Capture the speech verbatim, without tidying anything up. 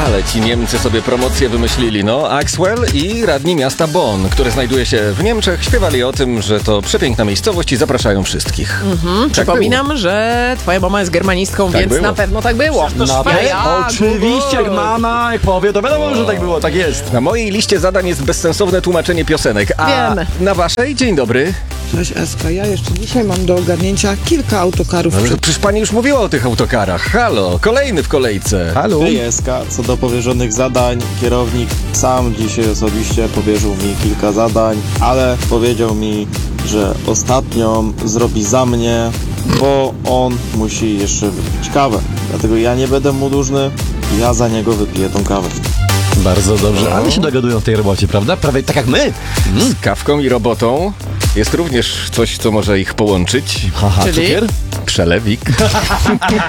Ale ci Niemcy sobie promocję wymyślili, no. Axwell i radni miasta Bonn, które znajduje się w Niemczech, śpiewali o tym, że to przepiękna miejscowość i zapraszają wszystkich. Mhm. Tak Przypominam, było. że twoja mama jest germanistką, Tak więc było. na pewno tak było. Na A ja, Oczywiście, jak good. mama, jak powie, to wiadomo, że tak było, tak jest. Na mojej liście zadań jest bezsensowne tłumaczenie piosenek, a Wiemy. na waszej? Dzień dobry. Cześć Eska, ja jeszcze dzisiaj mam do ogarnięcia kilka autokarów. No, przed... przecież pani już mówiła o tych autokarach. Halo, kolejny w kolejce. Halo? Hej Eska, co do powierzonych zadań, kierownik sam dzisiaj osobiście powierzył mi kilka zadań, ale powiedział mi, że ostatnią zrobi za mnie, bo on musi jeszcze wypić kawę. Dlatego ja nie będę mu dłużny, ja za niego wypiję tą kawę. Bardzo dobrze, ale się dogadują w tej robocie, prawda? Prawie tak jak my. Z kawką i robotą jest również coś, co może ich połączyć. Haha, Czyli? cukier? Przelewik.